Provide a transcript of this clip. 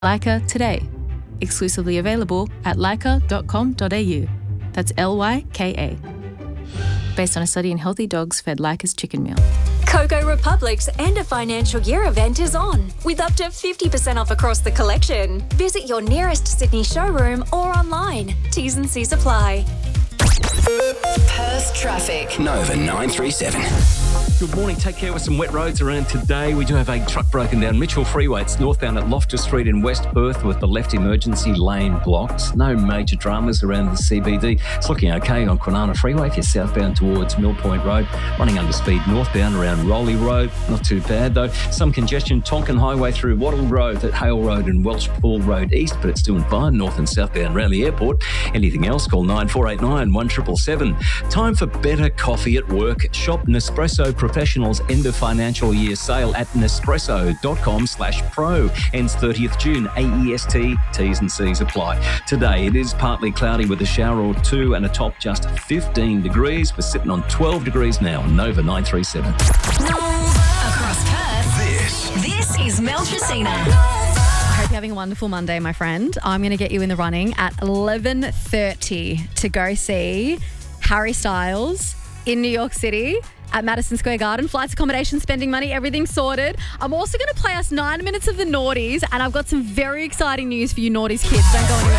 Lyca today. Exclusively available at lyca.com.au. That's Lyka. Based on a study in healthy dogs fed Lyca's chicken meal. Coco Republic's end of financial year event is on, with up to 50% off across the collection. Visit your nearest Sydney showroom or online. T's and C's apply. Perth traffic. Nova 937. Good morning. Take care with some wet roads around today. We do have a truck broken down Mitchell Freeway. It's northbound at Loftus Street in West Perth with the left emergency lane blocked. No major dramas around the CBD. It's looking okay on Kwinana Freeway if you're southbound towards Mill Point Road. Running under speed northbound around Rowley Road. Not too bad though. Some congestion Tonkin Highway through Wattle Road at Hale Road and Welshpool Road East, but it's doing fine north and southbound around the airport. Anything else, call 9489 1777. Time for better coffee at work. Shop Nespresso Professionals end of financial year sale at nespresso.com/pro. Ends 30th June. AEST, T's and C's apply. Today it is partly cloudy with a shower or two and a top just 15 degrees. We're sitting on 12 degrees now. Nova 937. Across Perth, this is Mel Tracina. I hope you're having a wonderful Monday, my friend. I'm going to get you in the running at 11:30 to go see Harry Styles in New York City at Madison Square Garden. Flights, accommodation, spending money, everything sorted. I'm also going to play us 9 minutes of the Naughties, and I've got some very exciting news for you Naughties kids. Don't go anywhere.